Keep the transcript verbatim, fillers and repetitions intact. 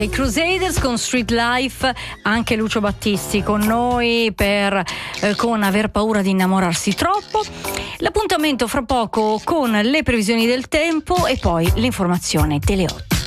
I Crusaders con Street Life, anche Lucio Battisti con noi per eh, con Aver paura di innamorarsi troppo. L'appuntamento fra poco con le previsioni del tempo e poi l'informazione delle otto.